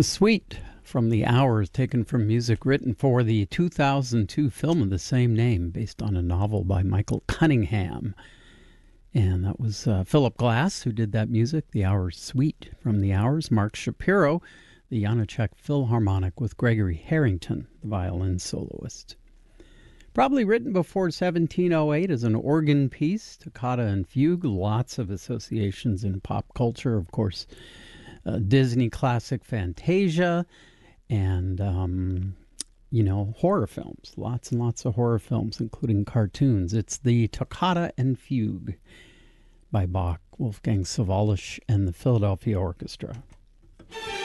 The Suite from the Hours, taken from music written for the 2002 film of the same name, based on a novel by Michael Cunningham. And that was Philip Glass who did that music, The Hours Suite from the Hours. Mark Shapiro, the Janacek Philharmonic with Gregory Harrington, the violin soloist. Probably written before 1708 as an organ piece, toccata and fugue, lots of associations in pop culture, of course. Disney classic Fantasia, and, horror films. Lots and lots of horror films, including cartoons. It's the Toccata and Fugue by Bach, Wolfgang Sawallisch, and the Philadelphia Orchestra.